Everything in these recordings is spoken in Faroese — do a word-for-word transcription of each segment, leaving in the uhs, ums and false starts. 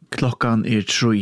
Klokkan er tre.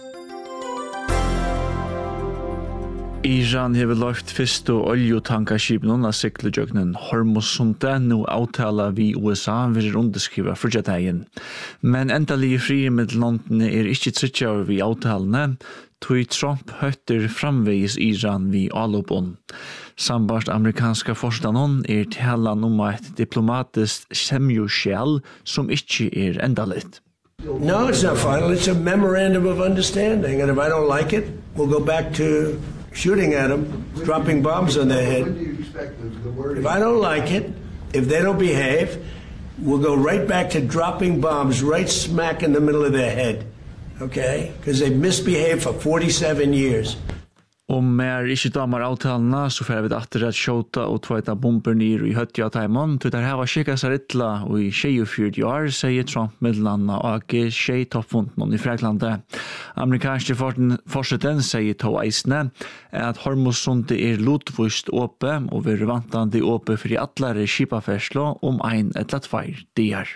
Iran hever løft fyrst og oljetankerskipene av sikkelgjøknen Hormuzsundet, nå avtala vi U S A vil underskriva frugjadeien. Men endelig fri med landene er ikke tryggjar vi avtalene, tog Trump høtter framvegis Iran vi alopon. Sambart amerikanska forstanon er talan om et diplomatisk semjoskjell som ikke er endaligt. No, it's not final. It's a memorandum of understanding. And if I don't like it, we'll go back to shooting at them, dropping bombs on their head. If I don't like it, if they don't behave, we'll go right back to dropping bombs right smack in the middle of their head. Okay? Because they've misbehaved for forty-seven years. Om mer ikke damer avtalene, så får vi atter at skjota og tveita bomber nir i høttja taimon. Til der her var skikka seg rittla og i tjuefyrti år, sier Trump middelanda og tjei toppfunden i Freklandet. Amerikanske forseten sier to eisne at Hormuzsundet er lotvust åpe og vil vantande åpe for allare skipaferslo om ein etla tveir dier.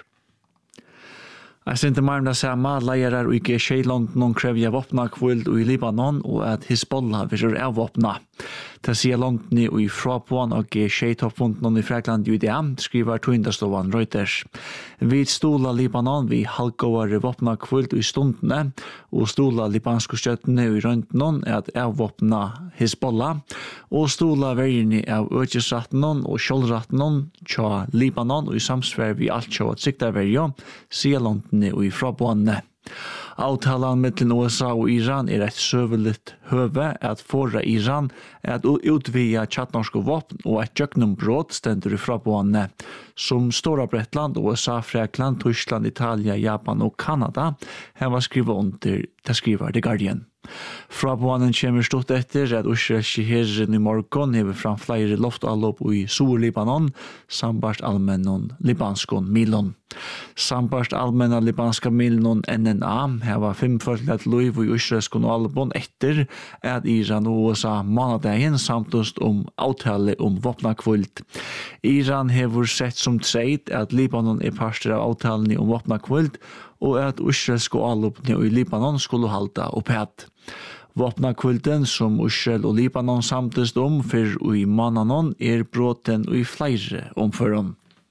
Jeg sinte marm det samme, leirar og ikke Sheiland noen krevja våpna kvild i Libanon og at Hezbollah vil avvåpna. Det sier landene i frapån og Shei-toppfunden i Frekland U D M, skriver Tvindastovan Reuters. Vi stola Libanon vi halvgåare våpna kvild i stundene og stola libanske støttene i røntnen at avvåpna Hezbollah og stola vergene av økesrattenen og kjolrattenen tja Libanon og i samsver vi alt tja at sikta verjo, sier landene i frapånene. Avtalen mellom U S A og Iran er et søveligt høve at fora Iran at utvia tjattnorske våpen og et jøknumbrot stendur i frabående som Stora Bretland, U S A, Frekland, Tyskland, Italia, Japan og Kanada her var skrivet under til skriver The Guardian. Frabånden kommer stort etter at Israelske herren i morgon hever fram flere loftallop i Sur-Libanon, sambart allmennon libanskon milon. Sambart allmenna libanska milon N N A hever femfølget loiv i Israelskon allopon etter at Iran og U S A manadagen samtust om avtale om våpnakvult. Iran hever sett som treit at Libanon er parster av avtalen om våpnakvult og at Israelske allopne i Libanon skulle halda opphett. Våpnakvulten som Israel og Libanon samtist om for i mananon er bråten i flere omføren.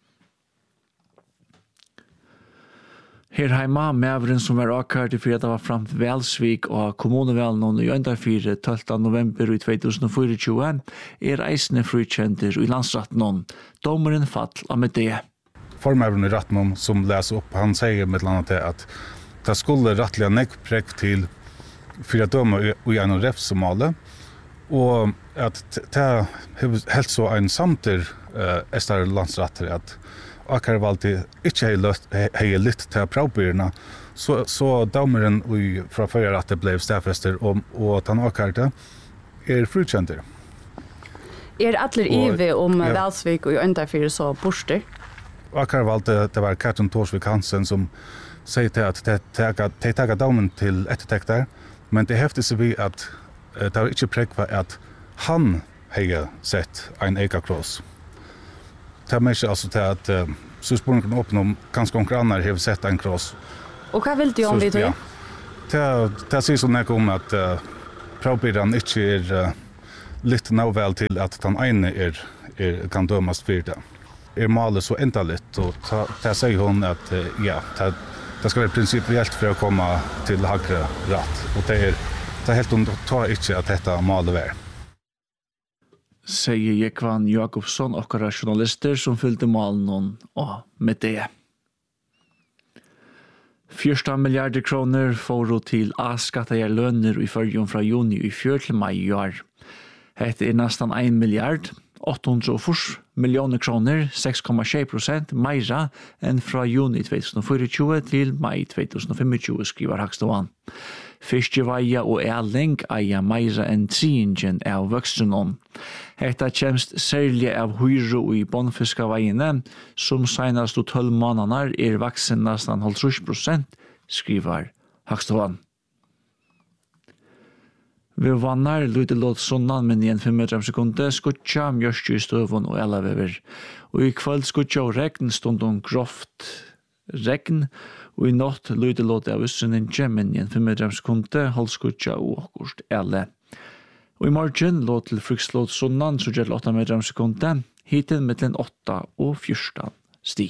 Her heima, meveren som var akkart i fredag var fram til Velsvik og kommunevelen i Øyndarfire tolvte november i tjuetusenogtjue er eisne frikjenter i landsratten. Domeren fall av med det. Formøveren i ratten som leser opp, han sier med annet til at det skulle rettelig nekkprekk til for å døme i en refsomale, og at det er helt så en samtidig uh, estere landsratter at akkurat valgte ikke har litt til pravbyrene, så, så dommeren fra før at det ble stedfester og, og at han akkurat er frikjenter. Er alle ive om ja. Velsvik og Øyndarfire så borster? Akkurat valgte det var Katrin Torsvik Hansen som sier til at de tager dommen til ettertekter, men det hefter seg vi at uh, det var ikke prekva at han har sett en ekakross. Det er mest altså til at uh, så spørsmålet kan åpne om kanskje noen andre har sett en kross. Og hva vil du om vi tog? Ja, det sier sånn jeg om at uh, pravbyrån ikke er uh, litt nåvel til at den ene er, er, kan dømes for det. Er malet så enda litt, og det sier hun at uh, ja, det, det skal være prinsipielt for å komme til høyre rett. Og det er, det er helt å ta ikke at dette malet er. Sier Jekvan Jakobsson og journalister som fyllde malen og med det. fjorton milliarder kroner får til avskattede lønner i førjen fra juni i fjør til mai i år. Hette er nesten en milliard, åtte hundre og fire millioner kroner, seks komma sju prosent, meira enn fra juni tjuetusenogtjue til mai tjuetusenogtjue, skriver Hagståan. Fiskeveia og æling eia meira enn triingen av vøkstrenom. Hetta kjemst særlig av hyru i bånfiskaveiene, som senast og tolv måneder er vaksen nesten halvtrus prosent, skriver Hagståan. Vi vannar lite låt sunnan men igjen fem meter sekunder skutja mjørstju i støvun og elavever. Og i kveld skutja og regn stund om groft regn Og i natt lyder låte av ussenen Gemini, fem sekunde, halskutja og akkurst ele. Og i morgen låt til frukslåt sonnan, så gjør åtta sekunde, hittil mellom åtta og fjorton sti.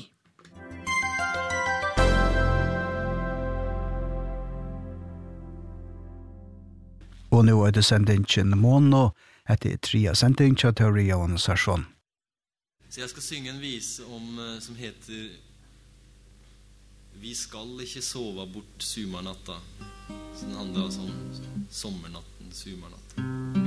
Og nå er det sendingen Mono, etter trea sending til teori og organisasjon. Så jeg skal synge en vise om, som heter Vi skal ikke sove bort sumarnatta. Så den handler altså om sommernatten, sumarnatten.